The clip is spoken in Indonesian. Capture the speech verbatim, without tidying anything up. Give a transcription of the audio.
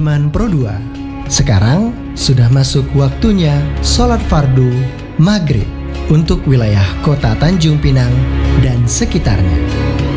teman Pro dua. Sekarang sudah masuk waktunya sholat fardu maghrib untuk wilayah kota Tanjung Pinang dan sekitarnya.